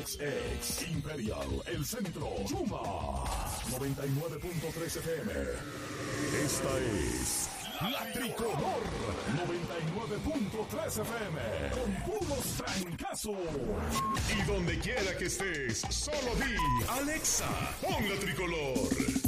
Ex Imperial, El Centro, Chuma, 99.3 FM. Esta es La Tricolor, 99.3 FM, con puros trancazos. Y donde quiera que estés, solo di, Alexa, pon La Tricolor.